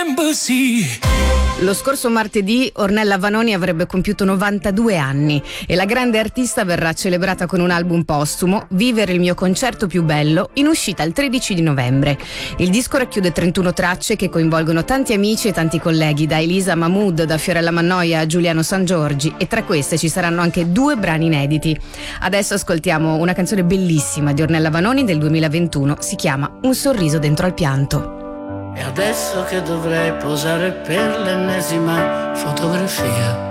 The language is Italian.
Lo scorso martedì Ornella Vanoni avrebbe compiuto 92 anni e la grande artista verrà celebrata con un album postumo, Vivere il mio concerto più bello, in uscita il 13 di novembre. Il disco racchiude 31 tracce che coinvolgono tanti amici e tanti colleghi, da Elisa Mahmood, da Fiorella Mannoia a Giuliano Sangiorgi, e tra queste ci saranno anche 2 brani inediti. Adesso ascoltiamo una canzone bellissima di Ornella Vanoni del 2021, si chiama Un sorriso dentro al pianto. E adesso che dovrei posare per l'ennesima fotografia,